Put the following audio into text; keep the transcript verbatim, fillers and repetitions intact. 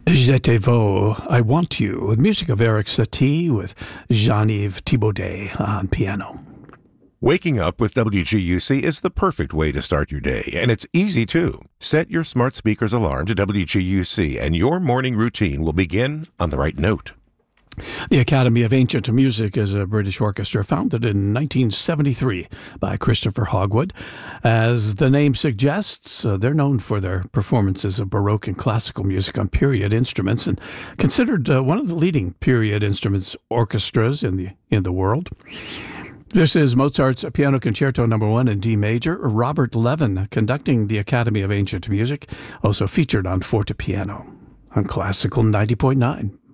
Je te veux, I Want You, with music of Eric Satie with Jean-Yves Thibaudet on piano. Waking up with W G U C is the perfect way to start your day, and it's easy too. Set your smart speaker's alarm to W G U C, and your morning routine will begin on the right note. The Academy of Ancient Music is a British orchestra founded in nineteen seventy-three by Christopher Hogwood. As the name suggests, uh, they're known for their performances of Baroque and classical music on period instruments and considered uh, one of the leading period instruments orchestras in the in the world. This is Mozart's Piano Concerto Number One in D Major. Robert Levin conducting the Academy of Ancient Music, also featured on fortepiano on Classical ninety point nine.